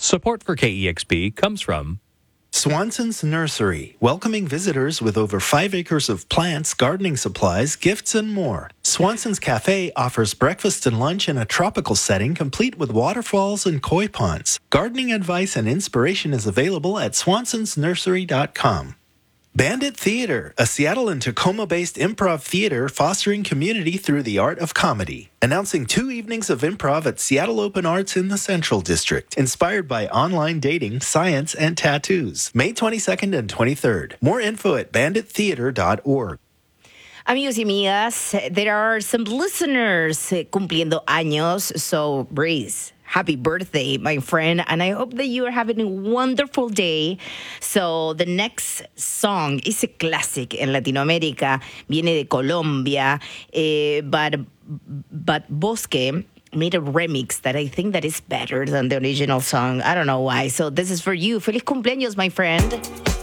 Support for KEXP comes from Swanson's Nursery, welcoming visitors with over 5 acres of plants, gardening supplies, gifts, and more. Swanson's Cafe offers breakfast and lunch in a tropical setting complete with waterfalls and koi ponds. Gardening advice and inspiration is available at swansonsnursery.com. Bandit Theater, a Seattle and Tacoma-based improv theater fostering community through the art of comedy. Announcing 2 evenings of improv at Seattle Open Arts in the Central District, inspired by online dating, science, and tattoos. May 22nd and 23rd. More info at bandittheater.org. Amigos y amigas, there are some listeners cumpliendo años, so Breeze, happy birthday, my friend, and I hope that you are having a wonderful day. So the next song is a classic in Latinoamérica, viene de Colombia, but Bosque made a remix that I think that is better than the original song. I don't know why. So this is for you. Feliz cumpleaños, my friend.